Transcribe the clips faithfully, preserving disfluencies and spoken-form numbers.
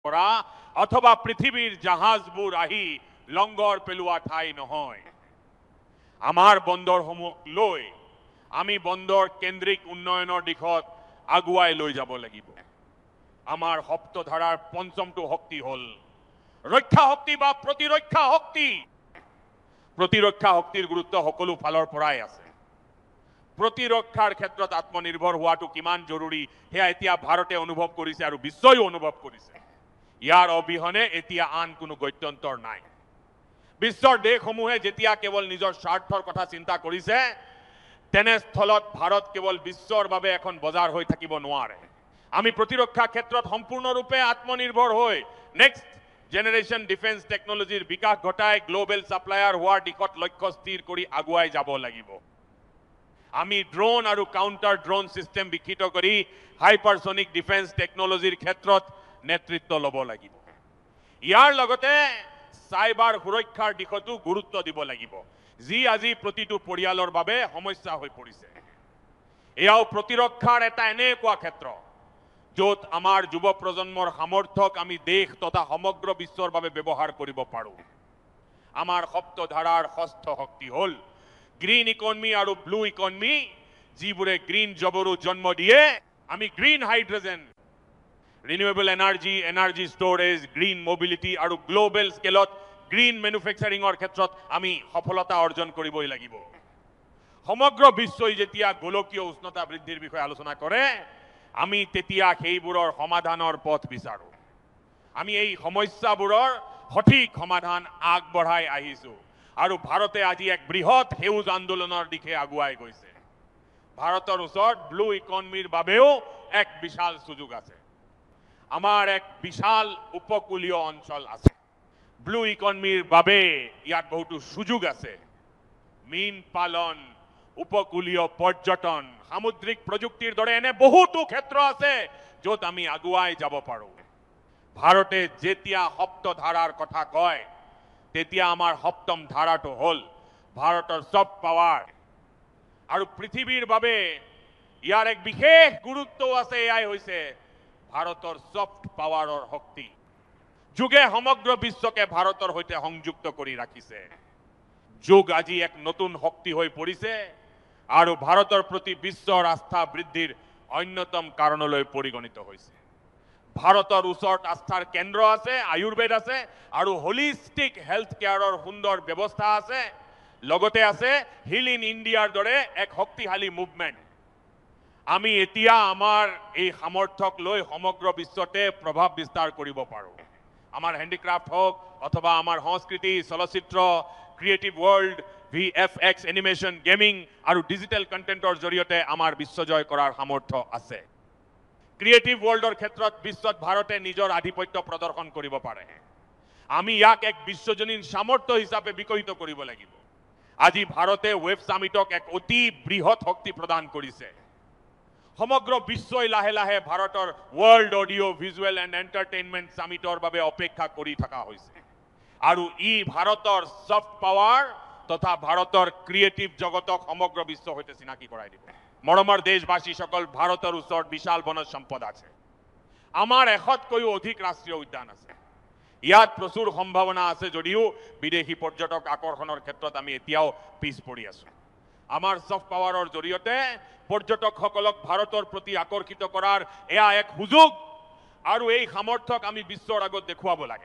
কৰা অথবা পৃথিৱীৰ জাহাজবোৰ আহি লংগৰ পেলোৱা ঠাই নহয়। আমাৰ বন্দৰসমূহ লৈ আমি বন্দৰ কেন্দ্ৰিক উন্নয়নৰ দিশত আগুৱাই লৈ যাব লাগিব। আমাৰ সপ্তধাৰাৰ পঞ্চমটো শক্তি হ'ল ৰক্ষা শক্তি বা প্ৰতিৰক্ষা শক্তি। প্ৰতিৰক্ষা শক্তিৰ গুৰুত্ব সকলো ফালৰ পৰাই আছে। প্ৰতিৰক্ষাৰ ক্ষেত্ৰত আত্মনিৰ্ভৰ হোৱাটো কিমান জৰুৰী সেয়া এতিয়া ভাৰতে অনুভৱ কৰিছে আৰু বিশ্বয়ো অনুভৱ কৰিছে। ইয়াৰ অবিহনে এতিয়া আন কোনো গত্যন্তৰ নাই। বিশ্বৰ দেশসমূহে যেতিয়া কেৱল নিজৰ স্বাৰ্থৰ কথা চিন্তা কৰিছে তেনেস্থলত ভাৰত কেৱল বিশ্বৰ বাবে এখন বজাৰ হৈ থাকিব নোৱাৰে। আমি প্ৰতিৰক্ষা ক্ষেত্ৰত সম্পূৰ্ণৰূপে আত্মনিৰ্ভৰ হৈ নেক্সট জেনেৰেশ্যন ডিফেন্স টেকনলজিৰ বিকাশ ঘটাই গ্লোবেল ছাপ্লায়াৰ হোৱাৰ দিশত লক্ষ্য স্থিৰ কৰি আগুৱাই যাব লাগিব। আমি ড্ৰোন আৰু কাউণ্টাৰ ড্ৰোন ছিষ্টেম বিকশিত কৰি হাইপাৰছনিক ডিফেন্স টেকনলজিৰ ক্ষেত্ৰত নেতৃত্ব ল'ব লাগিব। ইয়াৰ লগতে চাইবাৰ সুৰক্ষাৰ দিশতো গুৰুত্ব দিব লাগিব, যি আজি প্ৰতিটো পৰিয়ালৰ বাবে সমস্যা হৈ পৰিছে। এয়াও প্ৰতিৰক্ষাৰ এটা এনেকুৱা ক্ষেত্ৰ য'ত আমাৰ যুৱ প্ৰজন্মৰ সামৰ্থ্যক আমি দেশ তথা সমগ্ৰ বিশ্বৰ বাবে ব্যৱহাৰ কৰিব পাৰোঁ। আমাৰ সপ্তধাৰাৰ ষষ্ঠ শক্তি হ'ল গ্ৰীণ ইকনমি আৰু ব্লু ইকনমি, যিবোৰে গ্ৰীণ জবৰো জন্ম দিয়ে। আমি green hydrogen, renewable energy, energy storage, green mobility আৰু গ্লোবেল স্কেলত গ্ৰীণ মেনুফেকচাৰিঙৰ ক্ষেত্ৰত আমি সফলতা অৰ্জন কৰিবই লাগিব। সমগ্ৰ বিশ্বই যেতিয়া গোলকীয় উষ্ণতা বৃদ্ধিৰ বিষয়ে আলোচনা কৰে আমি তেতিয়া সেইবোৰৰ সমাধানৰ পথ বিচাৰোঁ। আমি এই সমস্যাবোৰৰ সঠিক সমাধান আগবঢ়াই আহিছোঁ আৰু ভাৰতে আজি এক বৃহৎ সেউজ আন্দোলনৰ দিশে আগুৱাই গৈছে। ভাৰতৰ ওচৰত ব্লু ইকনমিৰ বাবেও এক বিশাল সুযোগ আছে। আমাৰ এক বিশাল উপকূলীয় অঞ্চল আছে। ব্লু ইকনমিৰ বাবে ইয়াত বহুতো সুযোগ আছে। মীন পালন, উপকূলীয় পৰ্যটন, সামুদ্ৰিক প্ৰযুক্তিৰ দৰে এনে বহুতো ক্ষেত্ৰ আছে য'ত আমি আগুৱাই যাব পাৰোঁ। ভাৰতে যেতিয়া সপ্তধাৰাৰ কথা কয় তেতিয়া আমাৰ সপ্তম ধাৰাটো হ'ল ভাৰতৰ ছফ্ট পাৱাৰ। আৰু পৃথিৱীৰ বাবে ইয়াৰ এক বিশেষ গুৰুত্বও আছে। এয়াই হৈছে ভাৰতৰ ছফ্ট পাৱাৰৰ শক্তি। যোগে সমগ্ৰ বিশ্বকে ভাৰতৰ সৈতে সংযুক্ত কৰি ৰাখিছে। যোগ আজি এক নতুন শক্তি হৈ পৰিছে আৰু ভাৰতৰ প্ৰতি বিশ্বৰ আস্থা বৃদ্ধিৰ অন্যতম কাৰণলৈ পৰিগণিত হৈছে। ভাৰতৰ ওচৰত আস্থাৰ কেন্দ্ৰ আছে, আয়ুৰ্বেদ আছে আৰু হলিষ্টিক হেল্থ কেয়াৰৰ সুন্দৰ ব্যৱস্থা আছে। লগতে আছে হিল ইন ইণ্ডিয়াৰ দৰে এক শক্তিশালী মুভমেণ্ট। আমি এতিয়া আমাৰ এই সামৰ্থ্যক লৈ সমগ্ৰ বিশ্বতে প্ৰভাৱ বিস্তাৰ কৰিব পাৰোঁ। আমাৰ হেণ্ডিক্ৰাফ্ট হওক অথবা আমাৰ সংস্কৃতি, চলচ্চিত্ৰ, creative world, V F x, animation, gaming আৰু ডিজিটেল কণ্টেণ্টৰ জৰিয়তে আমাৰ বিশ্বজয় কৰাৰ সামৰ্থ্য আছে। ক্ৰিয়েটিভ ৱৰ্ল্ডৰ ক্ষেত্ৰত বিশ্বত ভাৰতে নিজৰ আধিপত্য প্ৰদৰ্শন কৰিব পাৰে। আমি ইয়াক এক বিশ্বজনীন সামৰ্থ্য হিচাপে বিকশিত কৰিব লাগিব। আজি ভাৰতে ৱেব সামিটক এক অতি বৃহৎ শক্তি প্ৰদান কৰিছে। সমগ্ৰ বিশ্বই লাহে লাহে ভাৰতৰ world audio' visual and entertainment সামিটৰ বাবে অপেক্ষা কৰি থকা হৈছে আৰু ই ভাৰতৰ ছফ্ট পাৱাৰ তথা ভাৰতৰ ক্ৰিয়েটিভ জগতক সমগ্ৰ বিশ্বৰ সৈতে চিনাকি কৰাই দিব। মৰমৰ দেশবাসীসকল, ভাৰতৰ ওচৰত বিশাল বনজ সম্পদ আছে। আমাৰ এশতকৈও অধিক ৰাষ্ট্ৰীয় উদ্যান আছে। ইয়াত প্ৰচুৰ সম্ভাৱনা আছে যদিও বিদেশী পৰ্যটক আকৰ্ষণৰ ক্ষেত্ৰত আমি এতিয়াও পিছ পৰি আছোঁ। আমাৰ ছফ্ট পাৱাৰৰ জৰিয়তে পৰ্যটকসকলক ভাৰতৰ প্ৰতি আকৰ্ষিত কৰাৰ এয়া এক সুযোগ আৰু এই সামৰ্থ্যক আমি বিশ্বৰ আগত দেখুৱাব লাগে।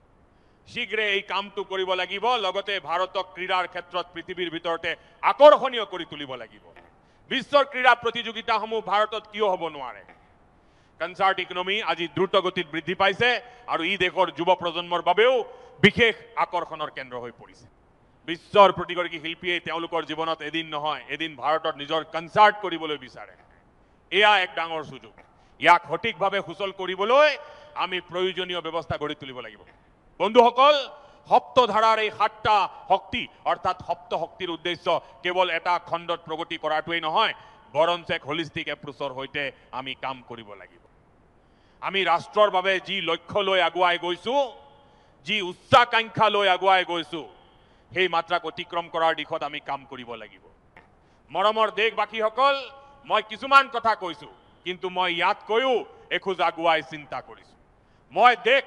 শীঘ্ৰে এই কামটো কৰিব লাগিব। লগতে ভাৰতক ক্ৰীড়াৰ ক্ষেত্ৰত পৃথিৱীৰ ভিতৰতে আকৰ্ষণীয় কৰি তুলিব লাগিব। বিশ্বৰ ক্ৰীড়া প্ৰতিযোগিতাসমূহ ভাৰতত কিয় হ'ব নোৱাৰে? কনচাৰ্ট ইকনমি আজি দ্ৰুত গতিত বৃদ্ধি পাইছে আৰু ই দেশৰ যুৱ প্ৰজন্মৰ বাবেও বিশেষ আকৰ্ষণৰ কেন্দ্ৰ হৈ পৰিছে। বিশ্বৰ প্ৰতিগৰাকী শিল্পীয়ে তেওঁলোকৰ জীৱনত এদিন নহয় এদিন ভাৰতত নিজৰ কনচাৰ্ট কৰিবলৈ বিচাৰে। এয়া এক ডাঙৰ সুযোগ। ইয়াক সঠিকভাৱে সুচল কৰিবলৈ আমি প্ৰয়োজনীয় ব্যৱস্থা গঢ়ি তুলিব লাগিব। বন্ধুসকল, সপ্তধাৰাৰ এই সাতটা শক্তি অৰ্থাৎ সপ্ত শক্তিৰ উদ্দেশ্য কেৱল এটা খণ্ডত প্ৰগতি কৰাটোৱেই নহয়, বৰঞ্চ এক হলিষ্টিক এপ্ৰোচৰ সৈতে আমি কাম কৰিব লাগিব। আমি ৰাষ্ট্ৰৰ বাবে যি লক্ষ্য লৈ আগুৱাই গৈছোঁ, যি উচ্চাকাংক্ষা লৈ আগুৱাই গৈছোঁ, সেই মাত্ৰাক অতিক্ৰম কৰাৰ দিশত আমি কাম কৰিব লাগিব। মৰমৰ দেশবাসীসকল, মই কিছুমান কথা কৈছোঁ কিন্তু মই ইয়াতকৈও এখোজ আগুৱাই চিন্তা কৰিছোঁ। মই দেশ